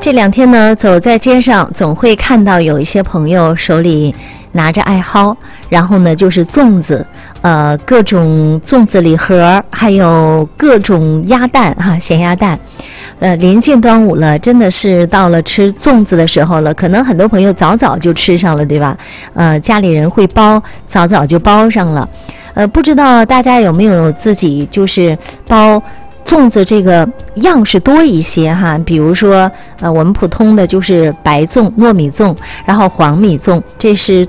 这2天呢，走在街上总会看到有一些朋友手里拿着艾蒿，然后呢就是粽子，各种粽子礼盒，还有各种鸭蛋哈，咸鸭蛋。临近端午了，真的是到了吃粽子的时候了。可能很多朋友早早就吃上了，对吧？家里人会包，早早就包上了。不知道大家有没有自己就是包粽子这个样式多一些哈，比如说我们普通的就是白粽、糯米粽，然后黄米粽，这是